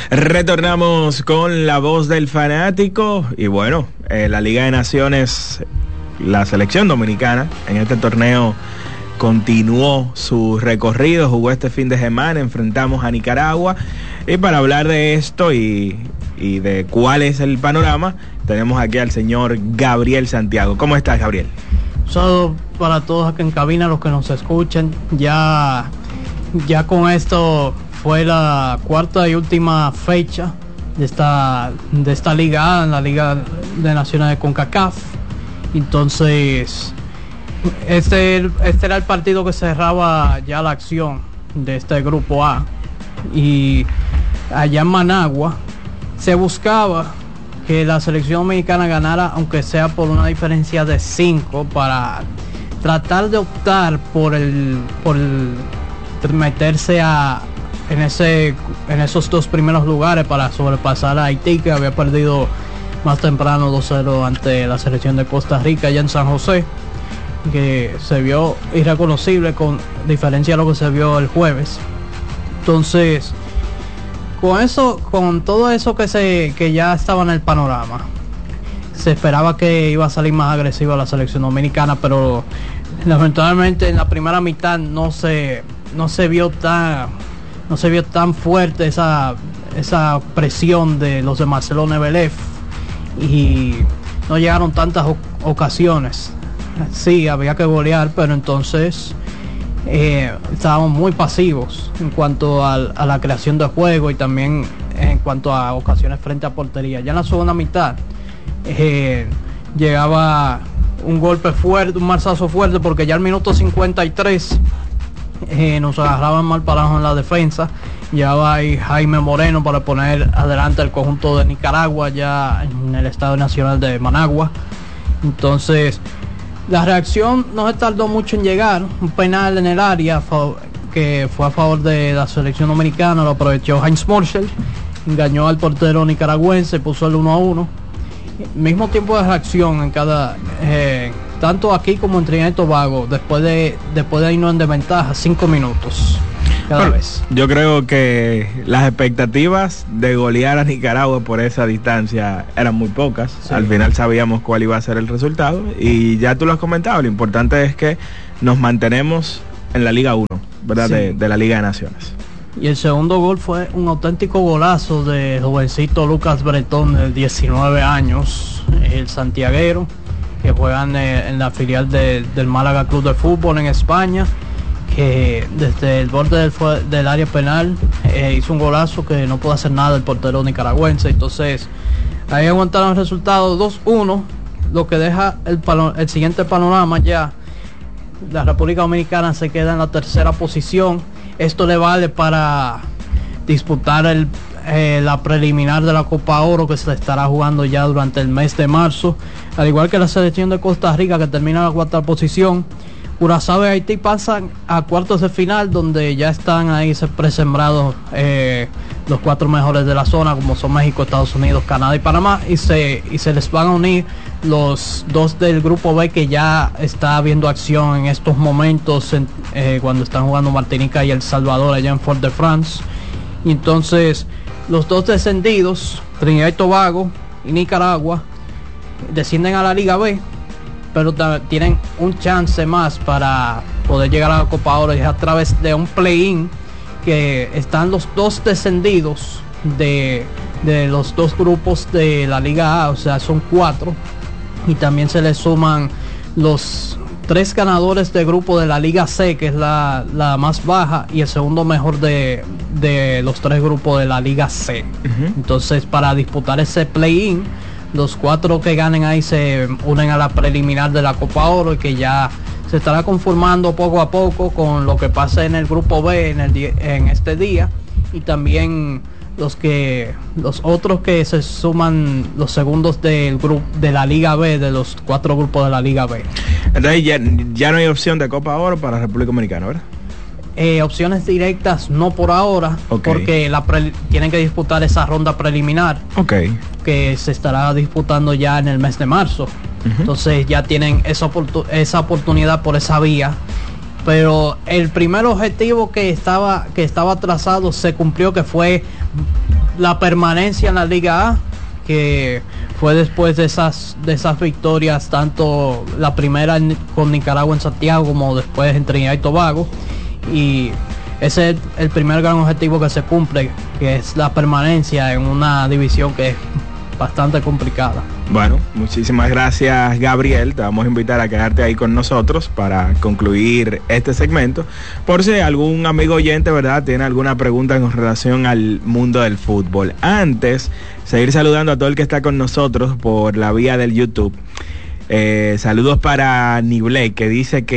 Retornamos con la voz del fanático y bueno, la Liga de Naciones, la selección dominicana en este torneo continuó su recorrido, jugó este fin de semana, enfrentamos a Nicaragua y para hablar de esto y de cuál es el panorama, tenemos aquí al señor Gabriel Santiago. ¿Cómo estás, Gabriel? Un saludo para todos aquí en cabina, los que nos escuchan. Ya con esto fue la cuarta y última fecha de esta liga, en la Liga de Naciones de CONCACAF. Entonces, este era el partido que cerraba ya la acción de este grupo A. Y allá en Managua se buscaba que la selección dominicana ganara, aunque sea por una diferencia de 5, para tratar de optar por meterse en esos dos primeros lugares para sobrepasar a Haití, que había perdido más temprano 2-0 ante la selección de Costa Rica allá en San José, que se vio irreconocible con diferencia a lo que se vio el jueves. Entonces, con todo eso que ya estaba en el panorama, se esperaba que iba a salir más agresiva la selección dominicana, pero lamentablemente en la primera mitad no se vio tan fuerte esa presión de los de Marcelo Nebelev y no llegaron tantas ocasiones. Sí, había que golear, pero entonces estábamos muy pasivos en cuanto a la creación de juego y también en cuanto a ocasiones frente a portería. Ya en la segunda mitad llegaba un golpe fuerte, un marzazo fuerte, porque ya al minuto 53 nos agarraban mal parados en la defensa. Llegaba ahí Jaime Moreno para poner adelante el conjunto de Nicaragua ya en el Estadio Nacional de Managua. Entonces la reacción no se tardó mucho en llegar. Un penal en el área que fue a favor de la selección dominicana, lo aprovechó Heinz Marshall, engañó al portero nicaragüense, puso el 1-1. Mismo tiempo de reacción en cada tanto aquí como en Trinidad y Tobago, después de irnos en desventaja 5 minutos cada vez. Yo creo que las expectativas de golear a Nicaragua por esa distancia eran muy pocas. Sí. Al final sabíamos cuál iba a ser el resultado y ya tú lo has comentado, lo importante es que nos mantenemos en la Liga 1, ¿verdad? Sí. De la Liga de Naciones. Y el segundo gol fue un auténtico golazo de jovencito Lucas Bretón, de 19 años, el santiaguero, que juega en la filial del Málaga Club de Fútbol en España, que desde el borde del área penal hizo un golazo que no pudo hacer nada el portero nicaragüense. Entonces ahí aguantaron el resultado 2-1, lo que deja el siguiente panorama. Ya la República Dominicana se queda en la tercera posición. Esto le vale para disputar la preliminar de la Copa Oro, que se estará jugando ya durante el mes de marzo, al igual que la selección de Costa Rica, que termina en la cuarta posición. Curazao y Haití pasan a cuartos de final, donde ya están ahí presembrados los 4 mejores de la zona, como son México, Estados Unidos, Canadá y Panamá, y se les van a unir los 2 del grupo B, que ya está habiendo acción en estos momentos cuando están jugando Martinica y El Salvador allá en Fort-de-France. Y entonces los 2 descendidos, Trinidad y Tobago y Nicaragua, descienden a la Liga B, pero tienen un chance más para poder llegar a la Copa Oro, y a través de un play-in, que están los 2 descendidos de los 2 grupos de la Liga A, o sea, son 4, y también se le suman los 3 ganadores de grupo de la Liga C, que es la más baja, y el segundo mejor de los 3 grupos de la Liga C. Uh-huh. Entonces, para disputar ese play-in, los 4 que ganen ahí se unen a la preliminar de la Copa Oro, y que ya se estará conformando poco a poco con lo que pase en el grupo B en este día, y también los otros que se suman, los segundos del grupo de la Liga B, de los 4 grupos de la Liga B. Entonces ya no hay opción de Copa Oro para República Dominicana, ¿verdad? Opciones directas no por ahora, okay, porque tienen que disputar esa ronda preliminar, okay, que se estará disputando ya en el mes de marzo. Uh-huh. Entonces ya tienen esa oportunidad por esa vía, pero el primer objetivo que estaba trazado se cumplió, que fue la permanencia en la Liga A, que fue después de esas victorias, tanto la primera con Nicaragua en Santiago como después en Trinidad y Tobago, y ese es el primer gran objetivo que se cumple, que es la permanencia en una división que es bastante complicada. Bueno, muchísimas gracias, Gabriel. Te vamos a invitar a quedarte ahí con nosotros para concluir este segmento. Por si algún amigo oyente, ¿verdad?, tiene alguna pregunta con relación al mundo del fútbol. Antes, seguir saludando a todo el que está con nosotros por la vía del YouTube. Saludos para Nibley, que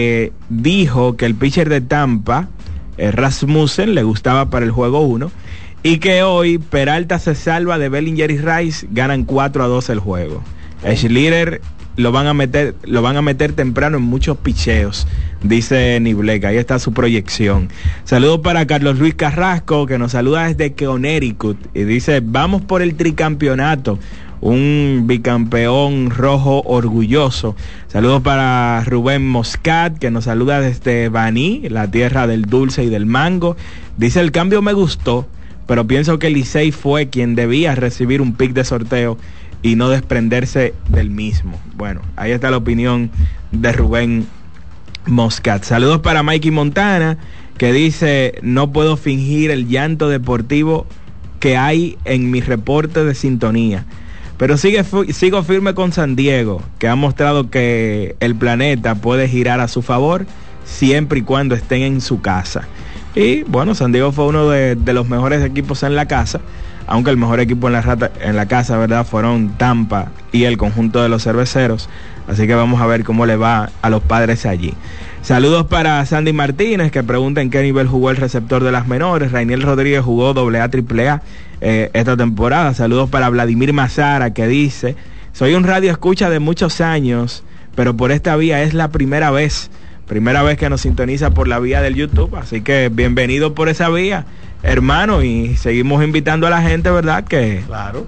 dijo que el pitcher de Tampa, Rasmussen, le gustaba para el juego 1. Y que hoy Peralta se salva de Bellinger y Rice, ganan 4-2 el juego. Schlitter lo van a meter temprano en muchos picheos, dice Nibleca. Ahí está su proyección. Saludos para Carlos Luis Carrasco, que nos saluda desde Connecticut y dice: vamos por el tricampeonato, un bicampeón rojo orgulloso. Saludos para Rubén Moscat, que nos saluda desde Baní, la tierra del dulce y del mango. Dice: el cambio me gustó, pero pienso que Licey fue quien debía recibir un pick de sorteo y no desprenderse del mismo. Bueno, ahí está la opinión de Rubén Moscat. Saludos para Mikey Montana, que dice: no puedo fingir el llanto deportivo que hay en mi reporte de sintonía, pero sigo firme con San Diego, que ha mostrado que el planeta puede girar a su favor siempre y cuando estén en su casa. Y bueno, San Diego fue uno de los mejores equipos en la casa, aunque el mejor equipo en la casa, ¿verdad?, fueron Tampa y el conjunto de los cerveceros. Así que vamos a ver cómo le va a los Padres allí. Saludos para Sandy Martínez, que pregunta en qué nivel jugó el receptor de las menores. Rainiel Rodríguez jugó AA, AAA esta temporada. Saludos para Vladimir Mazara, que dice: soy un radio escucha de muchos años, pero por esta vía es la primera vez que nos sintoniza por la vía del YouTube, así que bienvenido por esa vía, hermano, y seguimos invitando a la gente, ¿verdad?, que claro,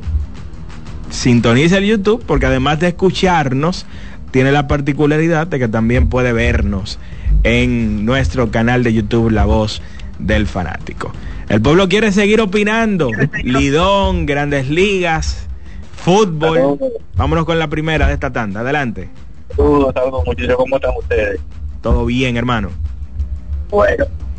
sintonice el YouTube, porque además de escucharnos, tiene la particularidad de que también puede vernos en nuestro canal de YouTube, La Voz del Fanático. El pueblo quiere seguir opinando, Lidón, Grandes Ligas, fútbol. Vámonos con la primera de esta tanda, adelante. Saludos muchachos, ¿cómo están ustedes? Todo bien, hermano. Bueno,